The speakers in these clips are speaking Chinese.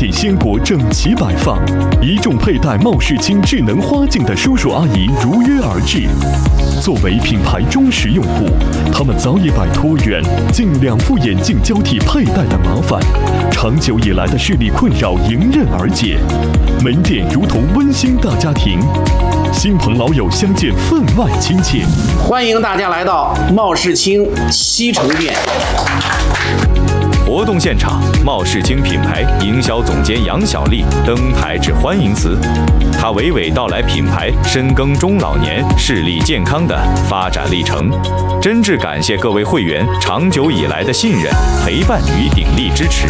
点鲜果整齐摆放，一众佩戴茂世清智能花镜的叔叔阿姨如约而至。作为品牌忠实用户，他们早已摆脱远近2副眼镜交替佩戴的麻烦，长久以来的视力困扰迎刃而解。门店如同温馨大家庭，亲朋老友相见分外亲切。 欢迎大家来到茂世清西城店。 活动现场，茂世清品牌营销总监杨小丽登台致欢迎词，她娓娓道来品牌深耕中老年视力健康的发展历程，真挚感谢各位会员长久以来的信任、陪伴与鼎力支持。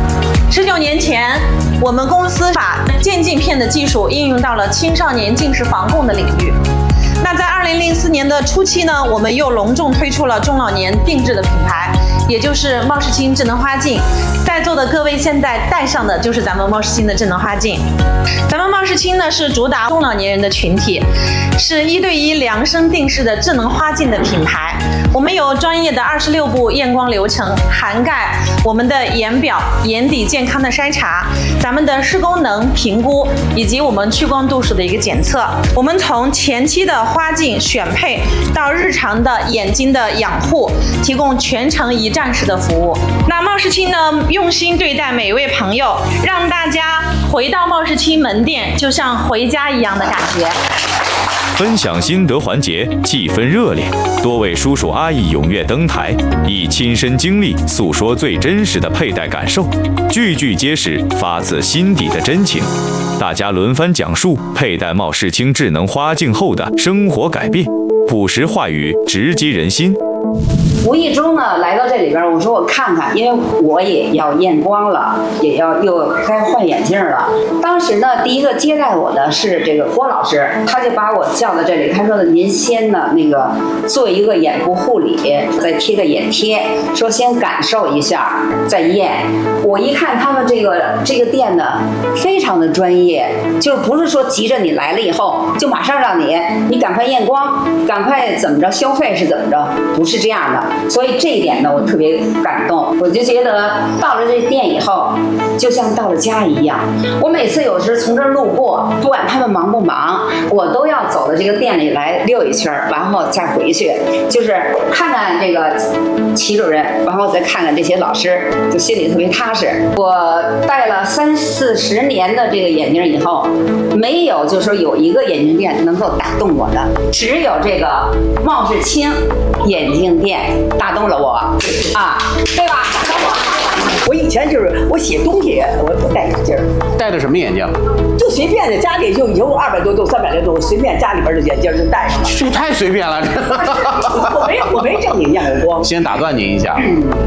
19年前，我们公司把渐镜片的技术应用到了青少年近视防控的领域。那在2004年的初期呢，我们又隆重推出了中老年定制的品牌，也就是茂世清智能花镜。在座的各位现在戴上的就是咱们茂世清的智能花镜。咱们茂世清呢是主打中老年人的群体，是1对1量身定制的智能花镜的品牌。我们有专业的26步验光流程，涵盖我们的眼表、眼底健康的筛查，咱们的视功能评估，以及我们屈光度数的一个检测。我们从前期的花镜选配到日常的眼睛的养护，提供全程一站式的服务。那茂世清呢，用心对待每一位朋友，让大家回到茂世清门店就像回家一样的感觉。 分享心得环节气氛热烈，多位叔叔阿姨踊跃登台，以亲身经历诉说最真实的佩戴感受，句句皆是发自心底的真情。大家轮番讲述佩戴茂世清智能花镜后的生活改变，朴实话语直击人心。 无意中呢来到这里边，我说我看看，因为我也要验光了，又该换眼镜了。当时呢，第一个接待我的是这个郭老师，他就把我叫到这里，他说您先呢做一个眼部护理，再贴个眼贴，说先感受一下，再验。我一看他们这个店呢，非常的专业，就是不是说急着你来了以后就马上让你赶快验光，赶快怎么着消费是怎么着，不是这样的。所以这一点呢，我特别感动。我就觉得到了这店以后，就像到了家一样。我每次有时从这儿路过，不管他们忙不忙，我都要走到这个店里来溜一圈，然后再回去，就是看看这个齐主任，然后再看看这些老师，就心里特别踏实。我戴了30-40年的这个眼镜以后，没有就说有一个眼镜店能够打动我的，只有这个茂世清眼镜店打动了我啊，对吧？ 我以前就是我写东西，我戴眼镜， 戴的什么眼镜？ 就随便的，家里就有200多度、300多度，随便家里边的眼镜就戴上了。 这太随便了， 我没正经验过光。 先打断您一下。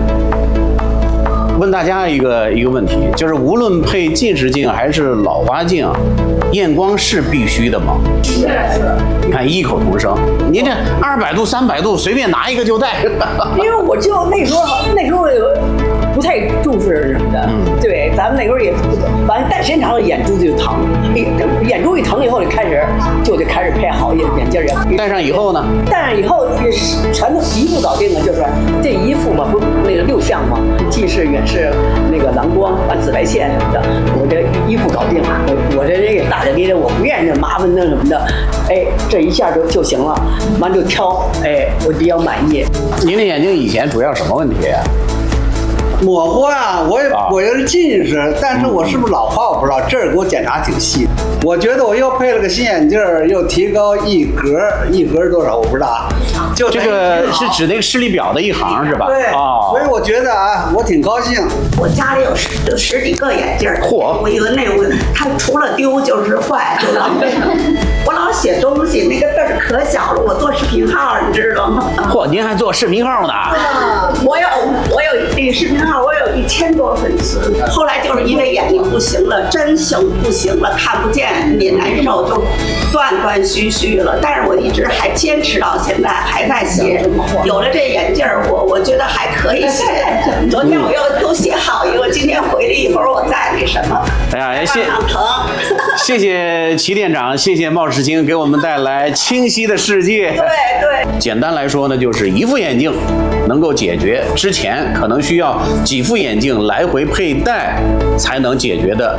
问大家一个问题，就是无论配近视镜还是老花镜，验光是必须的吗？ 是。 你看异口同声，您这200度、300度随便拿一个就戴。 因为我就那时候不太重视什么的，对，咱们那时候也反正戴时间长了眼珠子就疼，眼珠一疼以后就开始配好眼镜儿。 戴上以后呢？ 戴上以后全都一副搞定了，就是这一副嘛，不那个6项嘛，近视、远视、那个蓝光啊、紫外线什么的，我这一副搞定。我这人也大大咧咧，我不愿意那麻烦那什么的，哎，这一下就行了，完就挑，哎，我比较满意。 您的眼睛以前主要什么问题呀？ 模糊啊，我有近视，但是我是不是老花我不知道，这儿给我检查挺细的。我觉得我又配了个新眼镜，又提高一格多少我不知道啊。就这个是指那个视力表的一行是吧？ 对，所以我觉得啊，我挺高兴。 我家里有十几个眼镜， 嚯！ 我以为它除了丢就是坏，就浪费了。我老写东西，那个字儿可小了，我做视频号，你知道吗？ 嚯，您还做视频号呢？ 我有这个视频号，我有1000多粉丝。后来就是因为眼睛不行了，真不行了，看不见也难受，就断续续了。但是我一直还坚持到现在，还在写。有了这眼镜儿，我觉得还可以写。昨天我又写好一个，今天回来一会儿我再那什么。 哎呀，谢谢齐店长，谢谢茂世清给我们带来清晰的世界。 对。 简单来说呢，就是一副眼镜能够解决之前可能需要几副眼镜来回佩戴才能解决的